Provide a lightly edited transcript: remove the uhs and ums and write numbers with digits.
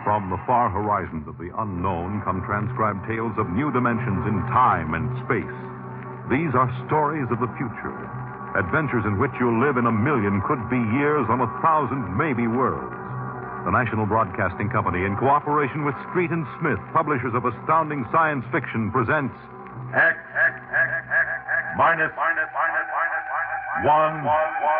From the far horizons of the unknown come transcribed tales of new dimensions in time and space. These are stories of the future, adventures in which you'll live in a million could-be years on 1,000 maybe worlds. The National Broadcasting Company, in cooperation with Street and Smith, publishers of astounding science fiction, presents X minus 1